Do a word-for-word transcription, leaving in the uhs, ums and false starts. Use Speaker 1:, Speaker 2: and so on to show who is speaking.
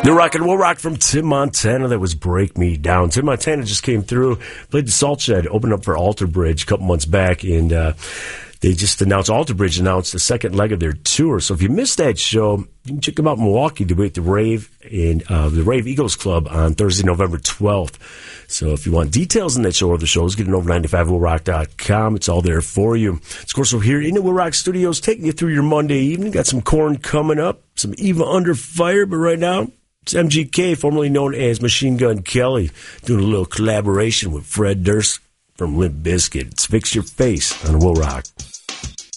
Speaker 1: New Rock and Will Rock from Tim Montana. That was Break Me Down. Tim Montana just came through, played the Salt Shed, opened up for Alter Bridge a couple months back, and uh, they just announced, Alter Bridge announced the second leg of their tour. So if you missed that show, you can check them out in Milwaukee to be at the Rave and uh, the Rave Eagles Club on Thursday, November twelfth. So if you want details on that show or the shows, get it over ninety-five will rock dot com. It's all there for you. Of course, we're here in the Will Rock Studios taking you through your Monday evening. Got some Korn coming up, some Eva Under Fire, but right now, it's M G K, formerly known as Machine Gun Kelly, doing a little collaboration with Fred Durst from Limp Bizkit. It's Fix Your Face on Will Rock.